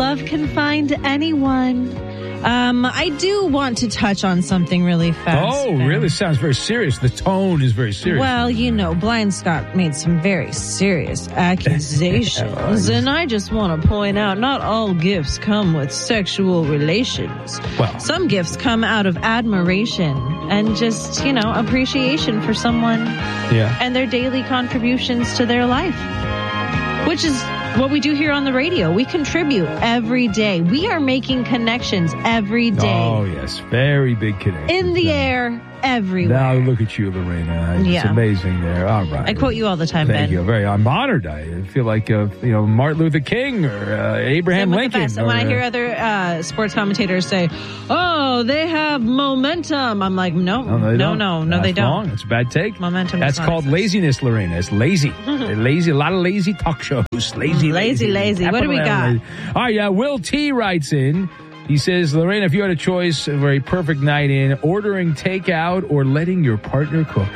love can find anyone. I do want to touch on something really fast. Oh, really? Sounds very serious. The tone is very serious. Well, Blind Scott made some very serious accusations, and I just want to point out, not all gifts come with sexual relations. Well, some gifts come out of admiration and just, appreciation for someone and their daily contributions to their life, which is what we do here on the radio. We contribute every day. We are making connections every day. Oh, yes. Very big connections. In the air, everywhere. Now look at you, Lorena. It's amazing there. All right. I quote you all the time, Ben. Thank you. I'm honored. I feel like, Martin Luther King or Abraham Lincoln. And when I hear other sports commentators say, oh, they have momentum, I'm like, no, they don't. Wrong. It's a bad take. Momentum. That's called laziness, Lorena. It's lazy. Lazy. A lot of lazy talk shows. Lazy. What do we got? All right, Will T writes in. He says, Lorena, if you had a choice of a perfect night in, ordering takeout or letting your partner cook?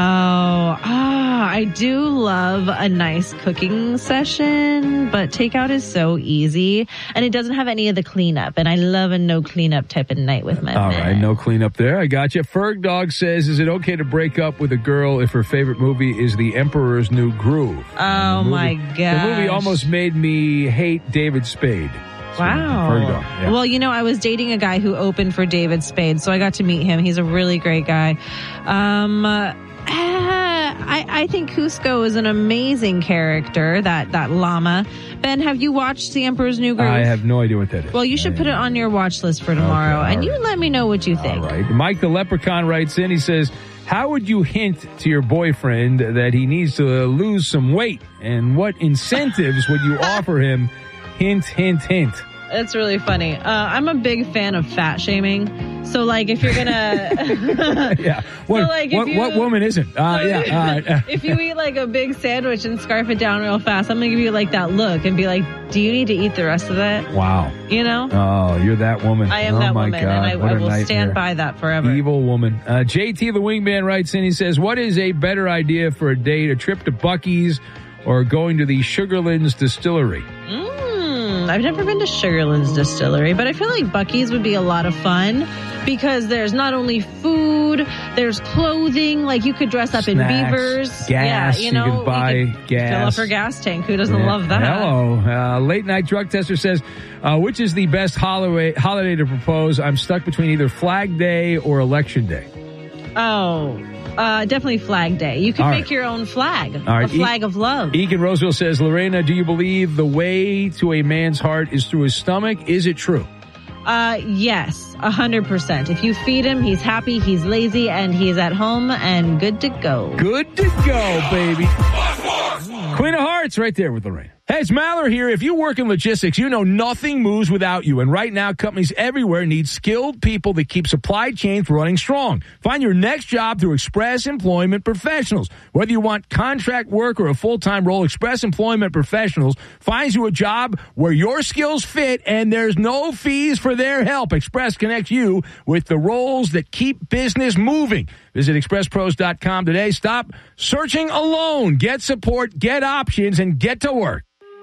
I do love a nice cooking session, but takeout is so easy, and it doesn't have any of the cleanup, and I love a no cleanup type of night with my man. All right, no cleanup there. I got you. Ferg Dog says, is it okay to break up with a girl if her favorite movie is The Emperor's New Groove? Oh, my gosh. The movie almost made me hate David Spade. Wow. Well, I was dating a guy who opened for David Spade, so I got to meet him. He's a really great guy. I think Cusco is an amazing character, that llama. Ben, have you watched The Emperor's New Groove? I have no idea what that is. Well, you should put it on your watch list for tomorrow, and you let me know what you think. All right. Mike the Leprechaun writes in, he says, how would you hint to your boyfriend that he needs to lose some weight? And what incentives would you offer him? Hint, hint, hint. That's really funny. I'm a big fan of fat shaming. So, if you're gonna... yeah. What woman isn't? If you eat, a big sandwich and scarf it down real fast, I'm gonna give you, that look and be like, do you need to eat the rest of that? Wow. Oh, you're that woman. I am that woman, God. And I will stand by that forever. Evil woman. JT the Wingman writes in, he says, what is a better idea for a date, a trip to Buc-ee's or going to the Sugarlands Distillery? I've never been to Sugarlands Distillery, but I feel like Buc-ee's would be a lot of fun because there's not only food, there's clothing, you could dress up in beavers. Gas, you can buy gas. Fill up her gas tank. Who doesn't love that? Hello. Late Night Drug Tester says, which is the best holiday to propose? I'm stuck between either Flag Day or Election Day. Definitely Flag Day. You can make your own flag. A flag of love. Egan Roseville says, Lorena, do you believe the way to a man's heart is through his stomach? Is it true? Yes, 100%. If you feed him, he's happy, he's lazy, and he's at home and good to go. Good to go, baby. Queen of Hearts right there with Lorena. Hey, it's Maller here. If you work in logistics, you know nothing moves without you. And right now, companies everywhere need skilled people that keep supply chains running strong. Find your next job through Express Employment Professionals. Whether you want contract work or a full-time role, Express Employment Professionals finds you a job where your skills fit and there's no fees for their help. Express connects you with the roles that keep business moving. Visit expresspros.com today. Stop searching alone. Get support, get options, and get to work.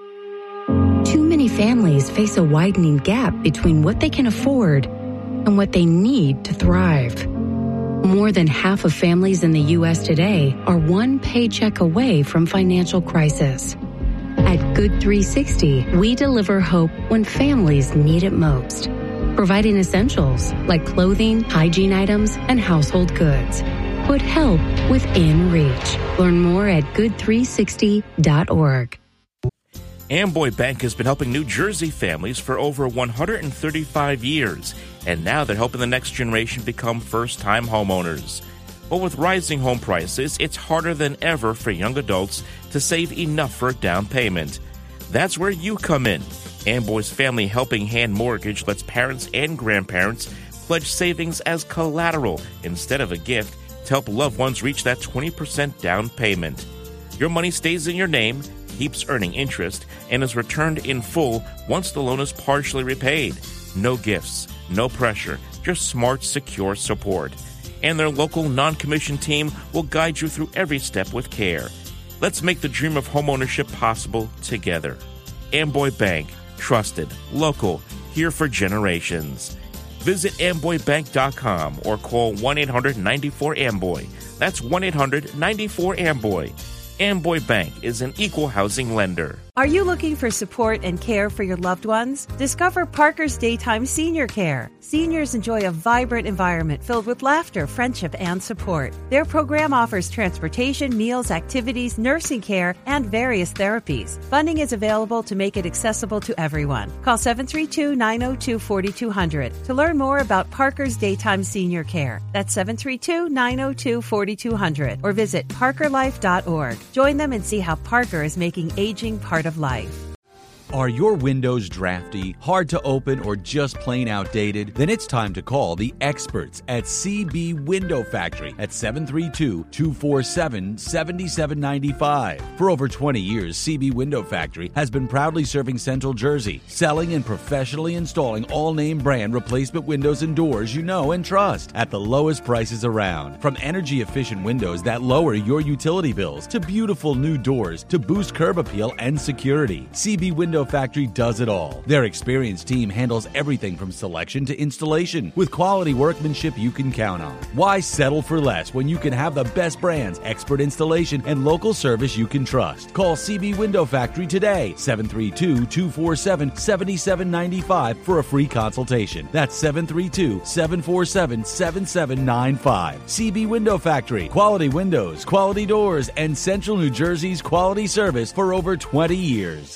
Too many families face a widening gap between what they can afford and what they need to thrive. More than half of families in the U.S. today are one paycheck away from financial crisis. At Good 360, we deliver hope when families need it most, providing essentials like clothing, hygiene items, and household goods. Put help within reach. Learn more at good360.org. Amboy Bank has been helping New Jersey families for over 135 years, and now they're helping the next generation become first-time homeowners. But with rising home prices, it's harder than ever for young adults to save enough for a down payment. That's where you come in. Amboy's Family Helping Hand Mortgage lets parents and grandparents pledge savings as collateral instead of a gift to help loved ones reach that 20% down payment. Your money stays in your name, keeps earning interest, and is returned in full once the loan is partially repaid. No gifts, no pressure, just smart, secure support. And their local non-commissioned team will guide you through every step with care. Let's make the dream of homeownership possible together. Amboy Bank, Trusted, local, here for generations. Visit AmboyBank.com or call 1-800-94-AMBOY. That's 1-800-94-AMBOY. Amboy Bank is an equal housing lender. Are you looking for support and care for your loved ones? Discover Parker's Daytime Senior Care. Seniors enjoy a vibrant environment filled with laughter, friendship, and support. Their program offers transportation, meals, activities, nursing care, and various therapies. Funding is available to make it accessible to everyone. Call 732-902-4200 to learn more about Parker's Daytime Senior Care. That's 732-902-4200 or visit parkerlife.org. Join them and see how Parker is making aging part of life. Are your windows drafty, hard to open, or just plain outdated? Then it's time to call the experts at CB Window Factory at 732-247-7795. For over 20 years, CB Window Factory has been proudly serving Central Jersey, selling and professionally installing all-name brand replacement windows and doors you know and trust at the lowest prices around. From energy-efficient windows that lower your utility bills to beautiful new doors to boost curb appeal and security, CB Window Factory does it all. Their experienced team handles everything from selection to installation with quality workmanship you can count on. Why settle for less when you can have the best brands, expert installation, and local service you can trust? Call CB Window Factory today, 732-247-7795 for a free consultation. That's 732-747-7795. CB Window Factory. Quality windows, quality doors, and Central New Jersey's quality service for over 20 years.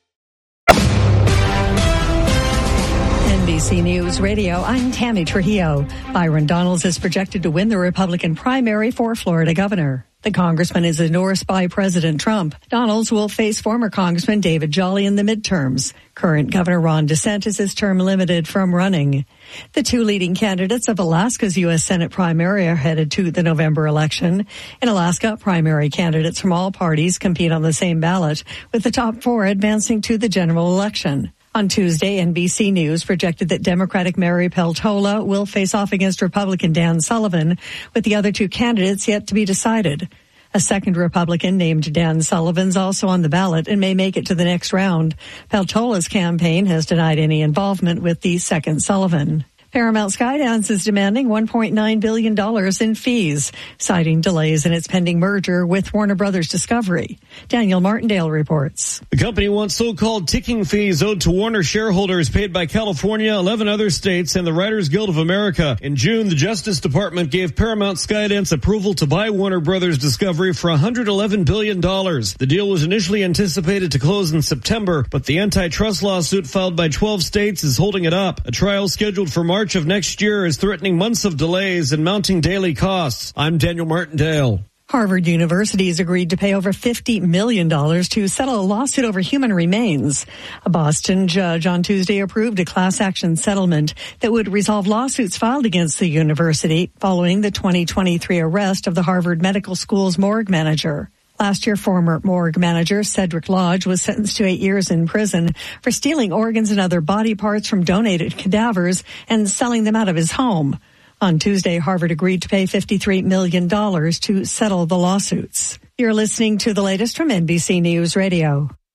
NBC News Radio, I'm Tammy Trujillo. Byron Donalds is projected to win the Republican primary for Florida governor. The congressman is endorsed by President Trump. Donalds will face former Congressman David Jolly in the midterms. Current Governor Ron DeSantis is term limited from running. The two leading candidates of Alaska's U.S. Senate primary are headed to the November election. In Alaska, primary candidates from all parties compete on the same ballot, with the top four advancing to the general election. On Tuesday, NBC News projected that Democratic Mary Peltola will face off against Republican Dan Sullivan, with the other two candidates yet to be decided. A second Republican named Dan Sullivan is also on the ballot and may make it to the next round. Peltola's campaign has denied any involvement with the second Sullivan. Paramount Skydance is demanding $1.9 billion in fees, citing delays in its pending merger with Warner Brothers Discovery. Daniel Martindale reports. The company wants so-called ticking fees owed to Warner shareholders paid by California, 11 other states, and the Writers Guild of America. In June, the Justice Department gave Paramount Skydance approval to buy Warner Brothers Discovery for $111 billion. The deal was initially anticipated to close in September, but the antitrust lawsuit filed by 12 states is holding it up. A trial scheduled for March of next year is threatening months of delays and mounting daily costs. I'm Daniel Martindale. Harvard University has agreed to pay over $50 million to settle a lawsuit over human remains. A Boston judge on Tuesday approved a class action settlement that would resolve lawsuits filed against the university following the 2023 arrest of the Harvard Medical School's morgue manager. Last year, former morgue manager Cedric Lodge was sentenced to 8 years in prison for stealing organs and other body parts from donated cadavers and selling them out of his home. On Tuesday, Harvard agreed to pay $53 million to settle the lawsuits. You're listening to the latest from NBC News Radio.